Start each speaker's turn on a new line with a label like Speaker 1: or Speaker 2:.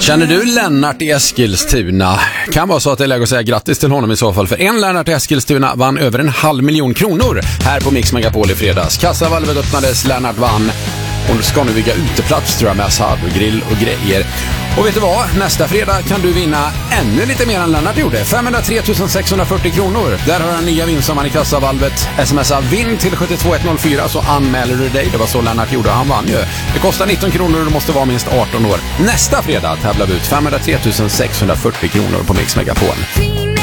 Speaker 1: Känner du Lennart i Eskilstuna? Kan vara så att det är läge att säga grattis till honom i så fall. För en Lennart i Eskilstuna vann över 500 000 kronor här på Mix Megapol i fredags. Kassavalvet öppnades, Lennart vann. Och ska nu bygga uteplats tror jag med grill och grejer. Och vet du vad? Nästa fredag kan du vinna ännu lite mer än Lennart gjorde. 503 640 kronor. Där har den nya vinstsommaren i Kassavalvet. Smsa vinn till 72104 så anmäler du dig. Det var så Lennart gjorde. Han vann ju. Det kostar 19 kronor och du måste vara minst 18 år. Nästa fredag tävlar vi ut 503 640 kronor på Mix Megapol.